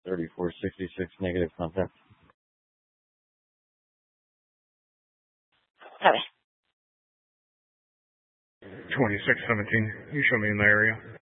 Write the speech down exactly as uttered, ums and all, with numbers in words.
thirty-four sixty-six, negative contact. Copy. twenty-six seventeen, you show me in the area.